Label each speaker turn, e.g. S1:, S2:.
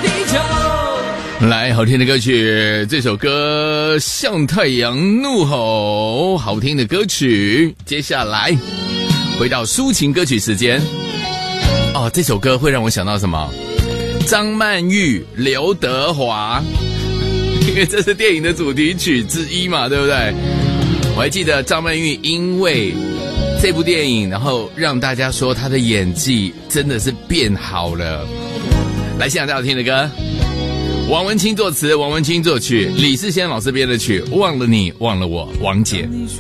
S1: 地球。来，好听的歌曲，这首歌《向太阳怒吼》，好听的歌曲。接下来回到抒情歌曲时间。哦，这首歌会让我想到什么？张曼玉、刘德华，因为这是电影的主题曲之一嘛，对不对？我还记得张曼玉因为这部电影，然后让大家说她的演技真的是变好了。来，现在大家听的歌，王文清作词，王文清作曲，李世先老师编的曲《忘了你忘了我》，王杰。
S2: 你说